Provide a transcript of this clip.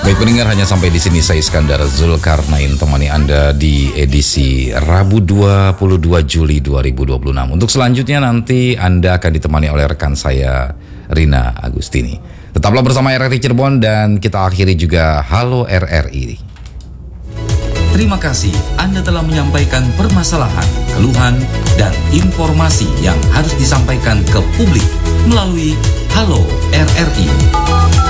Baik pendengar, hanya sampai di sini saya Iskandar Zulkarnain temani Anda di edisi Rabu 22 Juli 2026. Untuk selanjutnya nanti Anda akan ditemani oleh rekan saya Rina Agustini. Tetaplah bersama RRI Cirebon dan kita akhiri juga Halo RRI. Terima kasih Anda telah menyampaikan permasalahan, keluhan, dan informasi yang harus disampaikan ke publik melalui Halo RRI.